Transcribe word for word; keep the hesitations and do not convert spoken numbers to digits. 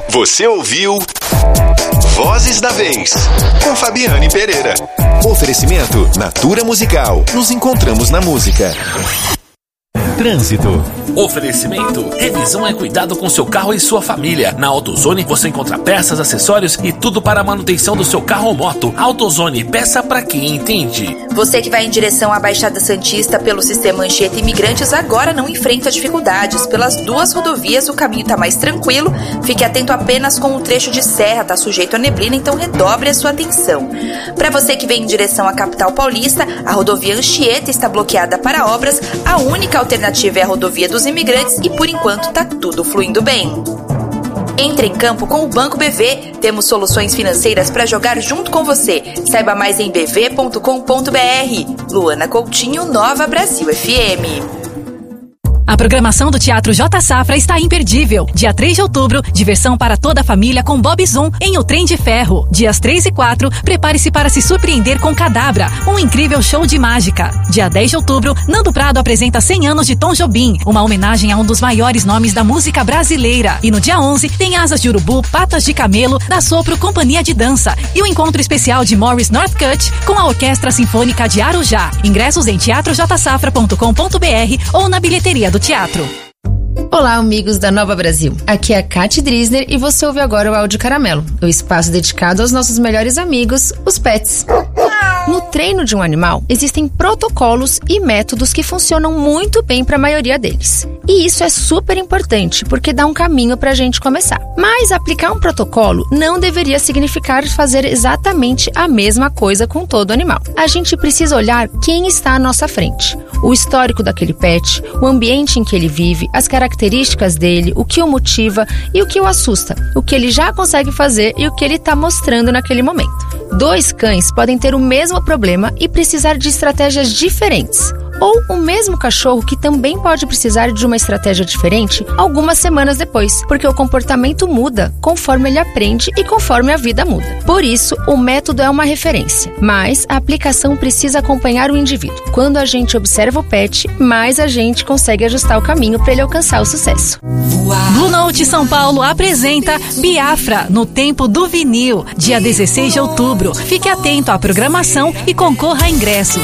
Você ouviu Vozes da Vez, com Fabiane Pereira. Oferecimento Natura Musical. Nos encontramos na música. Trânsito. Oferecimento: revisão é cuidado com seu carro e sua família. Na AutoZone você encontra peças, acessórios e tudo para a manutenção do seu carro ou moto. AutoZone, peça para quem entende. Você que vai em direção à Baixada Santista pelo sistema Anchieta Imigrantes agora não enfrenta dificuldades. Pelas duas rodovias o caminho está mais tranquilo. Fique atento apenas com o trecho de serra, está sujeito a neblina, então redobre a sua atenção. Para você que vem em direção à capital paulista, a rodovia Anchieta está bloqueada para obras. A única alternativa é a rodovia dos Imigrantes e por enquanto tá tudo fluindo bem. Entre em campo com o Banco B V. Temos soluções financeiras para jogar junto com você. Saiba mais em b v ponto com ponto b r. Luana Coutinho, Nova Brasil F M. A programação do Teatro J Safra está imperdível. Dia três de outubro, diversão para toda a família com Bob Zoom em O Trem de Ferro. Dias três e quatro, prepare-se para se surpreender com Cadabra, um incrível show de mágica. Dia dez de outubro, Nando Prado apresenta cem anos de Tom Jobim, uma homenagem a um dos maiores nomes da música brasileira. E no dia onze, tem Asas de Urubu, Patas de Camelo, da Sopro Companhia de Dança e o encontro especial de Morris Northcutt com a Orquestra Sinfônica de Arujá. Ingressos em teatro j safra ponto com ponto b r ou na bilheteria do teatro. Olá, amigos da Nova Brasil. Aqui é a Kati Drisner e você ouve agora o Áudio Caramelo, o espaço dedicado aos nossos melhores amigos, os pets. No treino de um animal, existem protocolos e métodos que funcionam muito bem para a maioria deles. E isso é super importante, porque dá um caminho para a gente começar. Mas aplicar um protocolo não deveria significar fazer exatamente a mesma coisa com todo animal. A gente precisa olhar quem está à nossa frente. O histórico daquele pet, o ambiente em que ele vive, as características dele, o que o motiva e o que o assusta, o que ele já consegue fazer e o que ele está mostrando naquele momento. Dois cães podem ter o mesmo problema e precisar de estratégias diferentes. Ou o mesmo cachorro que também pode precisar de uma estratégia diferente algumas semanas depois, porque o comportamento muda conforme ele aprende e conforme a vida muda. Por isso, o método é uma referência, mas a aplicação precisa acompanhar o indivíduo. Quando a gente observa o pet, mais a gente consegue ajustar o caminho para ele alcançar o sucesso. Blue Note São Paulo apresenta Biafra no Tempo do Vinil, dia dezesseis de outubro. Fique atento à programação e concorra a ingressos.